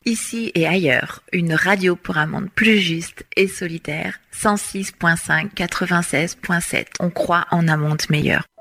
Ici et ailleurs, une radio pour un monde plus juste et solidaire. 106.5, 96.7. On croit en un monde meilleur.